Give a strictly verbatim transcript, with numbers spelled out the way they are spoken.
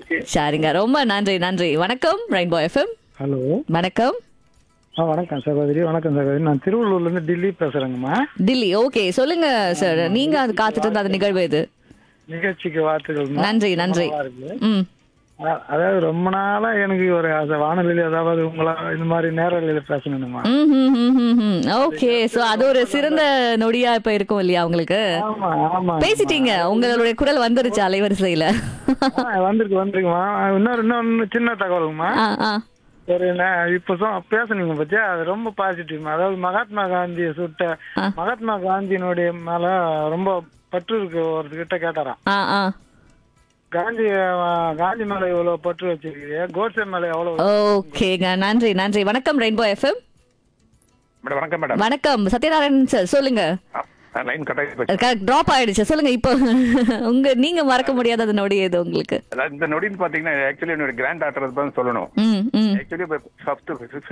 Okay. சரிங்க, ரொம்ப நன்றி நன்றி. வணக்கம் ரெயின்போ எஃப்எம். ஹலோ. வணக்கம். ஆ வணக்கம் சகோதரி. வணக்கம் சகோதரி. நான் திருவள்ளூர்ல இருந்து டில்லி பேசுறேங்கம்மா. டில்லி. ஓகே, சொல்லுங்க சார். நீங்க அது காத்துட்டு இருந்த அந்த நிகழ்வு இது. நிகழ்ச்சிக்கு வாழ்த்துக்கள்மா. நன்றி ரொம்ப நன்றி. நல்லா இருக்கு. ம். அ- அதாவது ரொம்ப நாளா எனக்கு ஒரு அது வானொலியில அதாவது உங்களா இந்த மாதிரி நேரலையில பேசணுமா. ம், ம், ம், ம், ம். ஓகே, சோ அது ஒரு சிறந்த நொடியா இப்ப இருக்கும் இல்லையா உங்களுக்கு? ஆமா ஆமா. பேசிட்டீங்க, உங்களுடைய குரல் வந்துருச்சு அலைவரிசையில. வந்திருக்கு வந்திருக்குமா. இன்னொரு இன்னொன்னு சின்ன தகவலுங்கம்மா. ஆ, ஆ. ஒரு நே- இப்ப சொ- பேசுனீங்க பத்தியா அது ரொம்ப பாசிட்டிவ். அதாவது மகாத்மா காந்தியை சுட்ட ஆ. மகாத்மா காந்தியினுடைய மேல ரொம்ப பற்று இருக்கு. ஒருத்தர்கிட்ட கேட்டாராம், ஆ, ஆ. காந்தி அஹ், காந்தி மேல இவ்வளவு பற்று வச்சிருக்கீங்க, கோட்சே மேல எவ்வளவு. ஓகேங்க, நன்றி நன்றி. வணக்கம் ரெயின்போ எஃப்எம். மேடம் வணக்கம் மேடம். வணக்கம் சத்யநாராயணன் சார், சொல்லுங்க. லைன் கட் ஆகி போச்சு. டிராப் ஆயிடுச்சு, சொல்லுங்க இப்போ. உங்க நீங்க மறக்க முடியாத அந்த நொடி எது உங்களுக்கு? அதாவது இந்த நொடின்னு பாத்தீங்கன்னா ஆக்சுவலி என்னோட கிராண்ட் டாக்டர் தான் சொல்லணும். ம், ம். Actually first